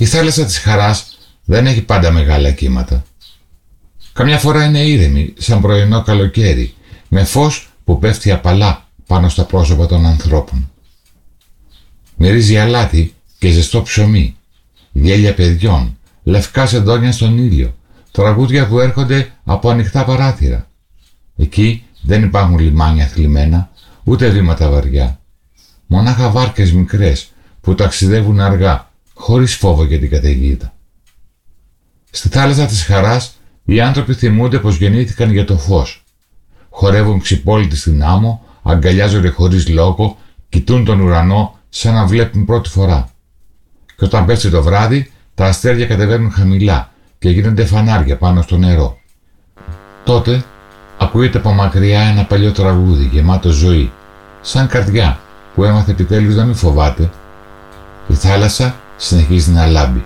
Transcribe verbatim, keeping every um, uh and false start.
Η θάλασσα της χαράς δεν έχει πάντα μεγάλα κύματα. Καμιά φορά είναι ήρεμη, σαν πρωινό καλοκαίρι, με φως που πέφτει απαλά πάνω στα πρόσωπα των ανθρώπων. Μυρίζει αλάτι και ζεστό ψωμί, γέλια παιδιών, λευκά σεντόνια στον ήλιο, τραγούδια που έρχονται από ανοιχτά παράθυρα. Εκεί δεν υπάρχουν λιμάνια θλιμμένα, ούτε βήματα βαριά. Μονάχα βάρκες μικρές που ταξιδεύουν αργά, χωρίς φόβο για την καταιγίδα. Στη θάλασσα της χαράς οι άνθρωποι θυμούνται πως γεννήθηκαν για το φως. Χορεύουν ξυπόλυτοι στην άμμο, αγκαλιάζονται χωρίς λόγο, κοιτούν τον ουρανό σαν να βλέπουν πρώτη φορά. Και όταν πέφτει το βράδυ, τα αστέρια κατεβαίνουν χαμηλά και γίνονται φανάρια πάνω στο νερό. Τότε ακούγεται από μακριά ένα παλιό τραγούδι γεμάτο ζωή, σαν καρδιά που έμαθε επιτέλους να μην φοβάται. Η θάλασσα συνεχίζει να λάμπει.